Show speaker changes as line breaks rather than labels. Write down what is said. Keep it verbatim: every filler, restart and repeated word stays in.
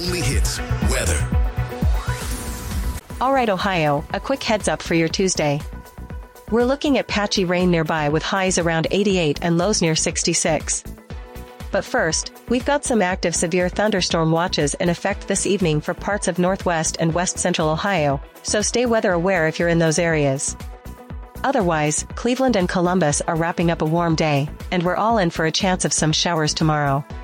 only hits, weather.
All right, Ohio, a quick heads up for your Tuesday. We're looking at patchy rain nearby with highs around eighty-eight and lows near sixty-six. But first, we've got some active severe thunderstorm watches in effect this evening for parts of northwest and west central Ohio, so stay weather aware if you're in those areas. Otherwise, Cleveland and Columbus are wrapping up a warm day, and we're all in for a chance of some showers tomorrow.